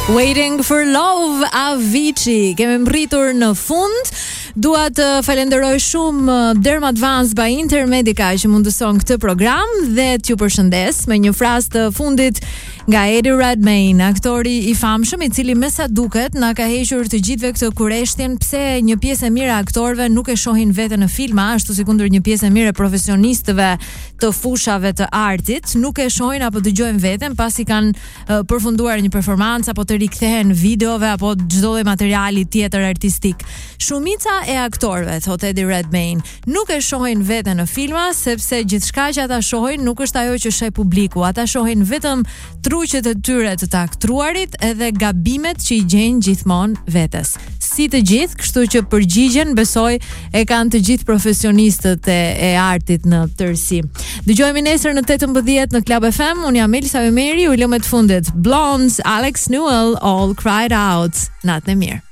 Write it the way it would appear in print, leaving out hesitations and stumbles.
Waiting for Love, Avicii. Kemi mbritur në fund. Dua të falenderoj shumë Dermadvance by Intermedica që mundëson këtë program dhe t'ju përshëndes me një frazë të fundit nga Eddie Redmayne, aktori i famshëm i cili me sa duket na ka hequr të gjithëve këtë kureshtjen pse një pjesë e mirë e aktorëve nuk e shohin veten në filma, ashtu si kundër një pjesë e mirë e profesionistëve të fushave të artit nuk e shohin apo dëgjojnë veten pasi kanë përfunduar një performancë apo të rikthehen videove apo çdo lloj materiali tjetër artistik. Shumica e aktorëve, thot Eddie Redmayne, nuk e shohin veten në filma sepse gjithçka që ata shohin nuk është ajo që sheh publiku. Ata shohin vetëm truqet e tyre të aktruarit edhe gabimet që i gjejnë gjithmonë vetes. Si të gjithë, kështu që përgjigjen besoj e kanë të gjithë profesionistët e artit në tërësi. Dëgjojmë nesër në 18 në Club FM. Unë jam Elsa Vemeri, u lëm me të fundit Blondes, Alex Newell, All Cried Out. Natën e mirë.